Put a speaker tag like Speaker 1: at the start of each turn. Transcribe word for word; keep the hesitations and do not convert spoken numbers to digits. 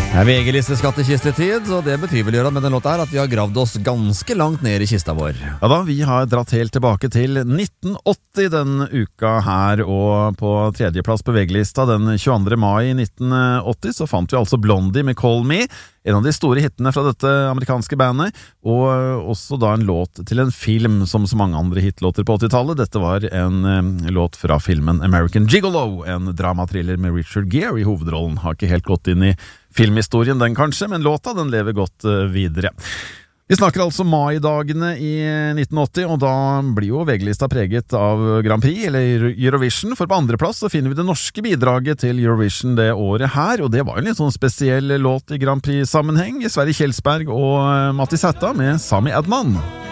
Speaker 1: Det er V G-liste skattkistetid, og det betyr vel Jørgen, med den låta her at vi har gravd oss ganske langt ned i kista vår.
Speaker 2: Ja da, vi har dratt helt tilbake til nitten åtti den uka her, og på tredjeplass på V G-lista den tjueandre mai nitten åtti så fant vi altså Blondie med Call Me, en av de store hittene fra dette amerikanske bandet, og også da en låt til en film som så mange andre hitlåter på åttitallet. Dette var en eh, låt fra filmen American Gigolo, en dramatriller med Richard Gere i hovedrollen. Har ikke helt gått inn i filmhistorien den kanskje, men låta den lever godt uh, videre. Vi snakker altså mai-dagene i nitten åtti, og da blir jo V G-lista preget av Grand Prix, eller Eurovision, for på andreplass så finner vi det norske bidraget til Eurovision det året her, og det var en litt sånn spesiell låt i Grand Prix-sammenheng. Sverre Kjelsberg og Mattis Hætta med Sami Adnan.